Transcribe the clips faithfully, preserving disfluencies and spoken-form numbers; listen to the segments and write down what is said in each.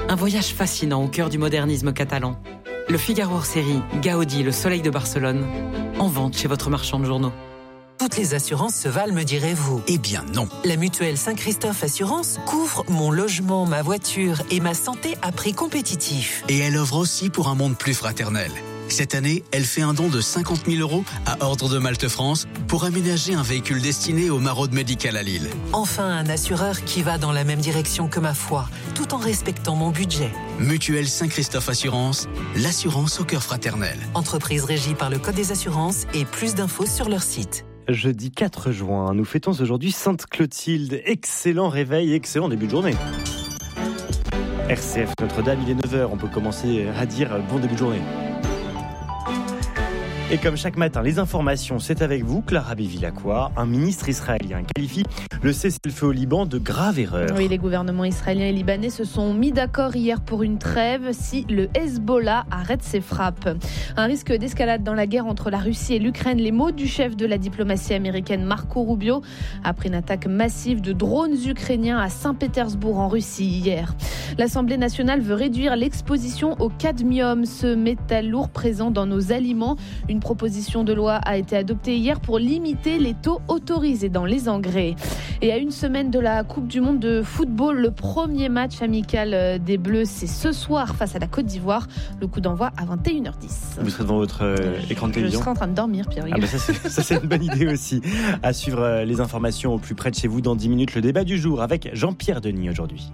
Un voyage fascinant au cœur du modernisme catalan. Le Figaro hors série Gaudi, le soleil de Barcelone, en vente chez votre marchand de journaux. Toutes les assurances se valent, me direz-vous. Eh bien non. La mutuelle Saint-Christophe Assurance couvre mon logement, ma voiture et ma santé à prix compétitif. Et elle offre aussi pour un monde plus fraternel. Cette année, elle fait un don de cinquante mille euros à Ordre de Malte France pour aménager un véhicule destiné au Maraude Médical à Lille. Enfin, un assureur qui va dans la même direction que ma foi, tout en respectant mon budget. Mutuelle Saint-Christophe Assurance, l'assurance au cœur fraternel. Entreprise régie par le Code des assurances et plus d'infos sur leur site. Jeudi quatre juin, nous fêtons aujourd'hui Sainte Clotilde. Excellent réveil, excellent début de journée. R C F Notre-Dame, il est neuf heures, on peut commencer à dire bon début de journée. Et comme chaque matin, les informations, c'est avec vous, Clara Bévilacqua. Un ministre israélien qualifie le cessez-le-feu au Liban de grave erreur. Oui, les gouvernements israéliens et libanais se sont mis d'accord hier pour une trêve si le Hezbollah arrête ses frappes. Un risque d'escalade dans la guerre entre la Russie et l'Ukraine. Les mots du chef de la diplomatie américaine Marco Rubio après une attaque massive de drones ukrainiens à Saint-Pétersbourg en Russie hier. L'Assemblée nationale veut réduire l'exposition au cadmium, ce métal lourd présent dans nos aliments. Une proposition de loi a été adoptée hier pour limiter les taux autorisés dans les engrais. Et à une semaine de la Coupe du Monde de football, le premier match amical des Bleus, c'est ce soir face à la Côte d'Ivoire. Le coup d'envoi à vingt et une heures dix. Vous serez devant votre euh, écran de télévision ? Je serai en train de dormir, Pierre. Ah bah ça, c'est, ça, c'est une bonne idée aussi. À suivre les informations au plus près de chez vous dans dix minutes. Le débat du jour avec Jean-Pierre Denis aujourd'hui.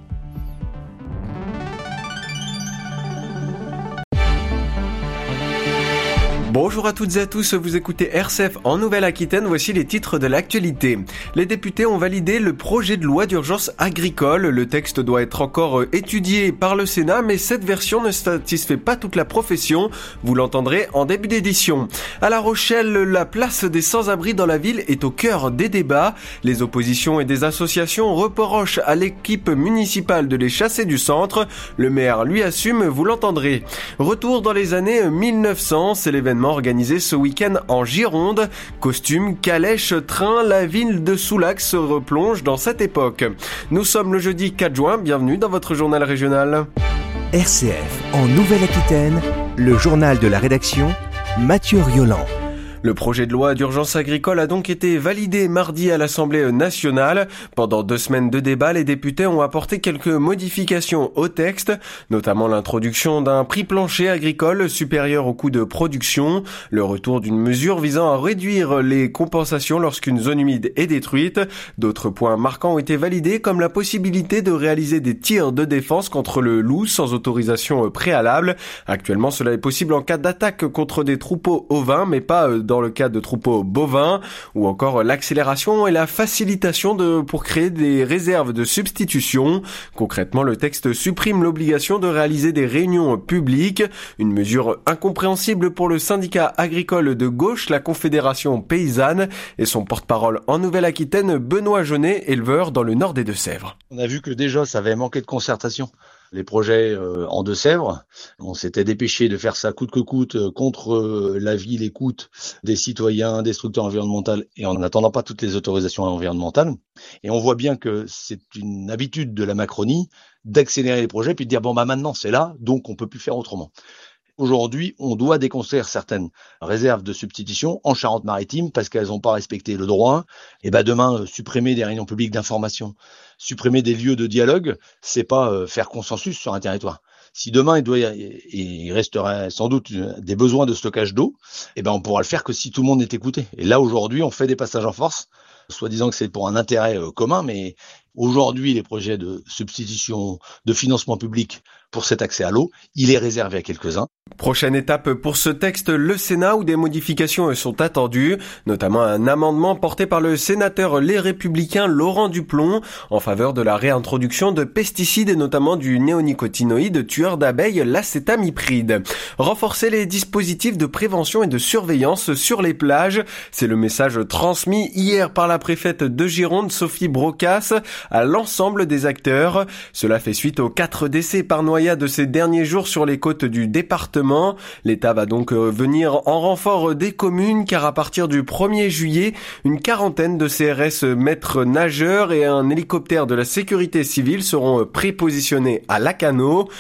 Bonjour à toutes et à tous, vous écoutez R C F en Nouvelle-Aquitaine, voici les titres de l'actualité. Les députés ont validé le projet de loi d'urgence agricole. Le texte doit être encore étudié par le Sénat, mais cette version ne satisfait pas toute la profession. Vous l'entendrez en début d'édition. À La Rochelle, la place des sans-abri dans la ville est au cœur des débats. Les oppositions et des associations reprochent à l'équipe municipale de les chasser du centre. Le maire lui assume, vous l'entendrez. Retour dans les années mille neuf cents, c'est l'événement organisé ce week-end en Gironde. Costumes, calèches, trains, la ville de Soulac se replonge dans cette époque. Nous sommes le jeudi quatre juin, bienvenue dans votre journal régional. R C F en Nouvelle-Aquitaine, le journal de la rédaction, Mathieu Rioland. Le projet de loi d'urgence agricole a donc été validé mardi à l'Assemblée nationale. Pendant deux semaines de débat, les députés ont apporté quelques modifications au texte, notamment l'introduction d'un prix plancher agricole supérieur au coût de production, le retour d'une mesure visant à réduire les compensations lorsqu'une zone humide est détruite. D'autres points marquants ont été validés, comme la possibilité de réaliser des tirs de défense contre le loup sans autorisation préalable. Actuellement, cela est possible en cas d'attaque contre des troupeaux ovins, mais pas dans dans le cas de troupeaux bovins, ou encore l'accélération et la facilitation de, pour créer des réserves de substitution. Concrètement, le texte supprime l'obligation de réaliser des réunions publiques, une mesure incompréhensible pour le syndicat agricole de gauche, la Confédération paysanne, et son porte-parole en Nouvelle-Aquitaine, Benoît Jaunet, éleveur dans le nord des Deux-Sèvres. On a vu que déjà ça avait manqué de concertation. Les projets euh, en Deux-Sèvres, on s'était dépêché de faire ça coûte que coûte euh, contre euh, l'avis, l'écoute des citoyens, des structures environnementales et en n'attendant pas toutes les autorisations environnementales. Et on voit bien que c'est une habitude de la Macronie d'accélérer les projets puis de dire bon bah maintenant c'est là, donc on peut plus faire autrement. Aujourd'hui, on doit déconstruire certaines réserves de substitution en Charente-Maritime parce qu'elles n'ont pas respecté le droit. Et ben demain, euh, supprimer des réunions publiques d'information, supprimer des lieux de dialogue, c'est pas euh, faire consensus sur un territoire. Si demain il doit y, et il resterait sans doute des besoins de stockage d'eau, et ben on pourra le faire que si tout le monde est écouté. Et là aujourd'hui, on fait des passages en force, soit disant que c'est pour un intérêt euh, commun, mais aujourd'hui les projets de substitution, de financement public pour cet accès à l'eau, il est réservé à quelques-uns. Prochaine étape pour ce texte, le Sénat, où des modifications sont attendues, notamment un amendement porté par le sénateur Les Républicains Laurent Duplon en faveur de la réintroduction de pesticides et notamment du néonicotinoïde tueur d'abeilles, l'acétamipride. Renforcer les dispositifs de prévention et de surveillance sur les plages, c'est le message transmis hier par la préfète de Gironde, Sophie Brocas, à l'ensemble des acteurs. Cela fait suite aux quatre décès par noyade de ces derniers jours sur les côtes du département. L'État va donc venir en renfort des communes car à partir du premier juillet, une quarantaine de C R S maîtres nageurs et un hélicoptère de la sécurité civile seront prépositionnés à Lacanau.